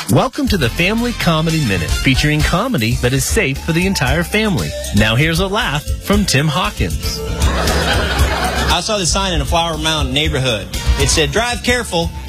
Welcome to the Family Comedy Minute, featuring comedy that is safe for the entire family. Now here's a laugh from Tim Hawkins. I saw this sign in a Flower Mound neighborhood. It said, "Drive careful.